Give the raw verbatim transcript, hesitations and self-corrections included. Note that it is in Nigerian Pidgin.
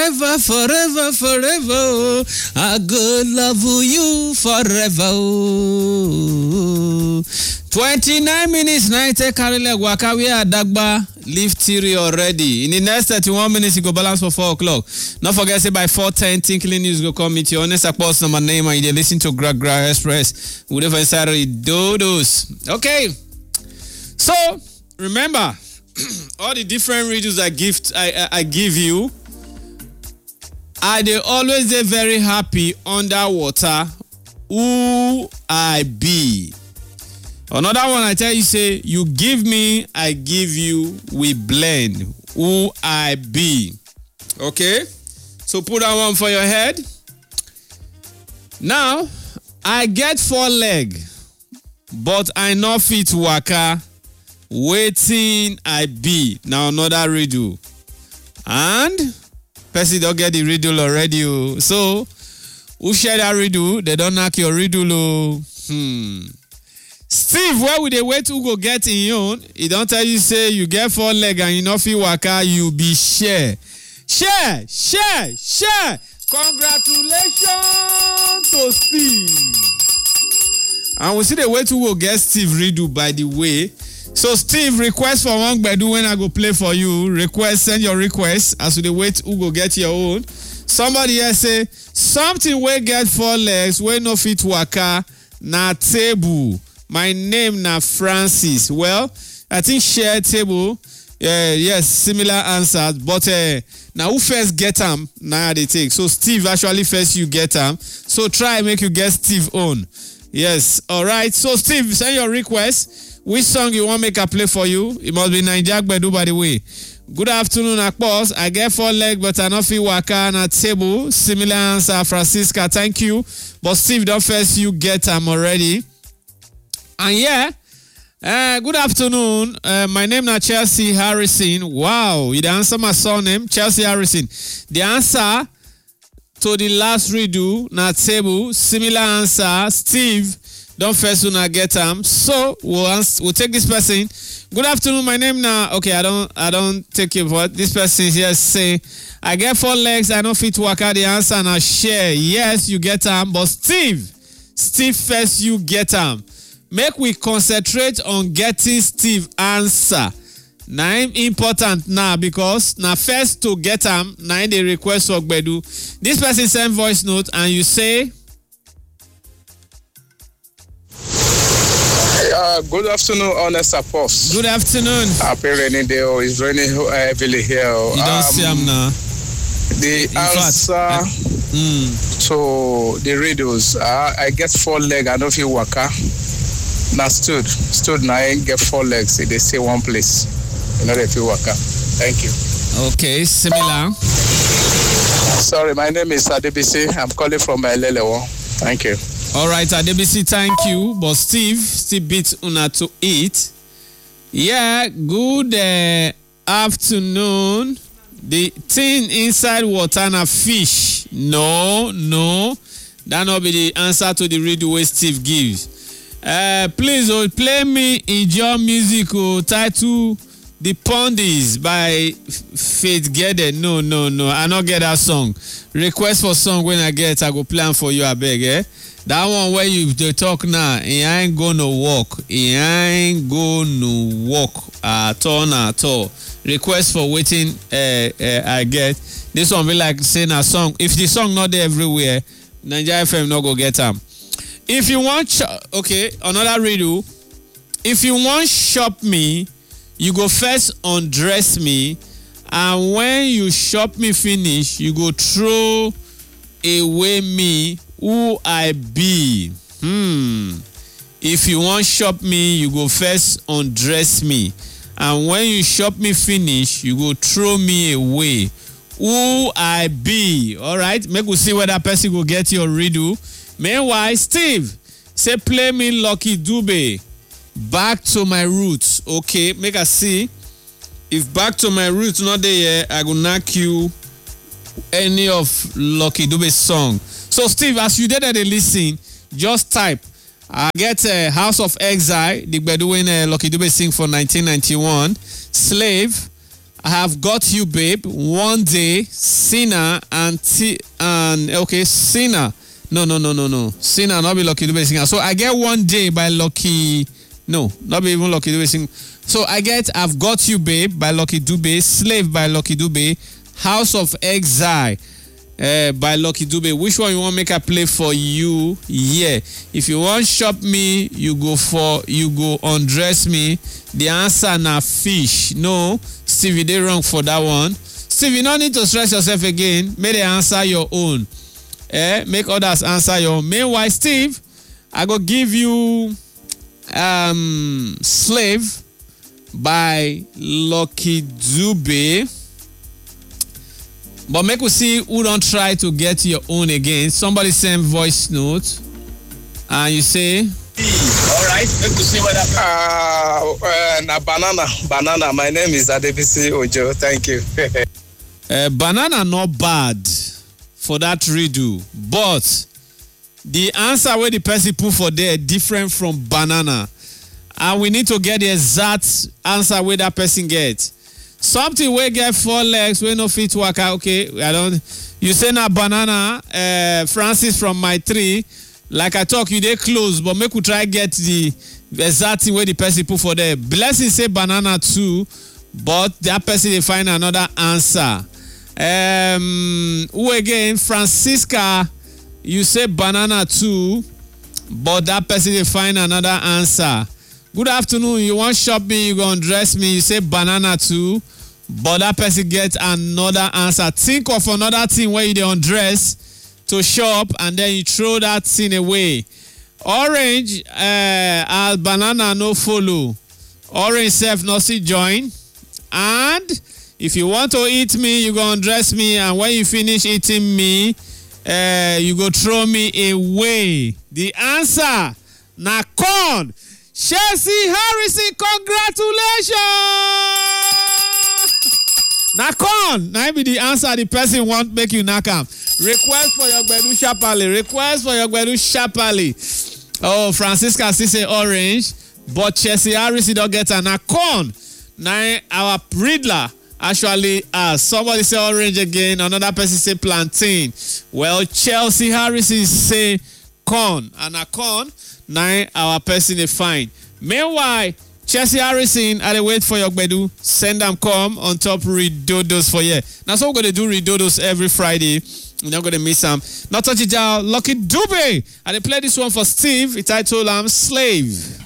forever, forever, forever. Oh. I go love you forever. Oh. twenty-nine minutes, nine take carry leg waka we are Dagba leave theory already. In the next thirty-one minutes, you go balance for four o'clock. Not forget, say by four ten, Tinkling News go come meet you. Honest Akpos number name and you listen to Gra Gra Express. Whatever inside dodos. Okay. So, remember, all the different riddles I give, I, I, I give you, are they always they very happy underwater? Who I be? Another one I tell you say, you give me, I give you, we blend. Who I be. Okay? So put that one for your head. Now, I get four leg, but I no fit waka. Waiting I be. Now another riddle. And person don't get the riddle already. Oh. So, who share that riddle? They don't knock your riddle. Oh. Hmm. Steve, where would they wait to go get in your own? He don't tell you say you get four leg and you no fit waka, you be share. Share, share, share. Congratulations to Steve. And we see the way to go get Steve riddle, by the way. So Steve, request for one gbedu when I go play for you. Request, send your request as we dey wait who go get your own. Somebody here say something wey get four legs wey no fit waka na table. My name na Francis. Well, I think share table. Uh, yes, similar answers, but uh, now who first get am? Now they take. So Steve actually first you get am. So try make you get Steve own. Yes, all right. So Steve, send your request. Which song you want make I play for you? It must be Naija Gbedu, by the way. Good afternoon, Akpos. I get four leg, but I no fit waka na table. Similar answer, Francisca. Thank you. But Steve, don't first you get am already. And yeah, uh, good afternoon. Uh, my name is Chelsea Harrison. Wow, you answer my surname, Chelsea Harrison. The answer to the last riddle, na table. Similar answer, Steve. Don't first una get them. So we'll answer, we'll take this person. Good afternoon. My name now. Okay, I don't I don't take it for this person here. Say I get four legs. I don't fit waka. The answer na share. Yes, you get them. But Steve, Steve first you get them. Make we concentrate on getting Steve answer. Now important now because now first to get them. Now the request for Gbedu. This person send voice note and you say. Uh, good afternoon, honest Apostle. Good afternoon. Happy rainy day. Oh, it's raining heavily here. You don't um, see him now. The In answer fact, I, mm. to the riddles, uh, I get four legs. I don't feel waka. Now stood, stood. Now I get four legs. They say one place. You know they feel waka. Thank you. Okay, similar. Sorry, my name is Adebisi. I'm calling from Elelewo. Thank you. All right, Adebisi, thank you. But Steve still beat una to eat. Yeah, good uh, afternoon. The thing inside water na fish. No, no. That not be the answer to the riddle where Steve gives. Uh, please oh, play me Ijaw music oh, title The Pondies by Faith Gede. No, no, no. I not get that song. Request for song when I get, I go plan for you, I beg, eh? That one where you they talk now, he ain't gonna walk. He ain't gonna walk at all, at all. Request for waiting, uh, uh, I get. This one be like saying a song. If the song not there everywhere, Naija F M not go get them. If you want, sh- okay, another riddle. If you want shop me, you go first undress me, and when you shop me finish, you go throw away me. Who I be? Hmm. If you want shop me, you go first undress me. And when you shop me finish, you go throw me away. Who I be? Alright, make we see where that person go get your riddle. Meanwhile, Steve, say play me Lucky Dube. Back to my roots. Okay, make us see. If back to my roots not there, I go knock you any of Lucky Dube's song. So Steve, as you did at the listen, just type. I get uh, House of Exile, the Gbedu when uh, Lucky Dube sing for nineteen ninety-one. Slave, I have got you, babe. One day, Sinner and T and okay, Sinner. No, no, no, no, no. Sinner, not be Lucky Dube singer. So I get One Day by Lucky. No, not be even Lucky Dube sing. So I get I've Got You, Babe by Lucky Dube, Slave by Lucky Dube, House of Exile uh, by Lucky Dube. Which one you want make I play for you? Yeah. If you want shop me, you go for you go undress me. The answer na fish. No, Steve, you did wrong for that one. Steve, you don't need to stress yourself again. Make the answer your own. Eh? Make others answer your own. Meanwhile, Steve, I go give you um Slave by Lucky Dube. But make we see who don't try to get your own again. Somebody send voice note and you say, all right, let me see what that uh, uh banana banana. My name is Adebisi Ojo. Thank you. uh, banana not bad for that redo, but the answer where the person put for there different from banana, and we need to get the exact answer where that person gets. Something where get four legs, where no fit work out. Okay, I don't. You say na banana, uh, Francis from my tree. Like I talk, you they close, but make we try get the exact thing where the person put for there. Blessing say banana too, but that person they find another answer. Um, who again? Francisca, you say banana too, but that person they find another answer. Good afternoon. You want shop me? You go undress me? You say banana too, but that person get another answer. Think of another thing where you they undress to shop and then you throw that thing away. Orange, uh, as banana no follow. Orange self no see join. And if you want to eat me, you go undress me, and when you finish eating me, uh, you go throw me away. The answer, na corn. Chelsea Harrison, congratulations! Na corn. Now be the answer the person want make you knock am. Request for your Gbedu Sharply. Request for your Gbedu Sharply. Oh, Francisca still say orange, but Chelsea Harris don't get an corn. Now our Riddler actually asked. Somebody say orange again. Another person say plantain. Well, Chelsea Harris say corn, and a corn. Now our person is fine. Meanwhile, Chelsea Harrison, I wait for your Gbedu. Send them come on top Redodos for you. Now so we're gonna do Redodos every Friday. You're not gonna miss them. Not touch it down. Lucky Dube. And they play this one for Steve. It's titled um, Slave.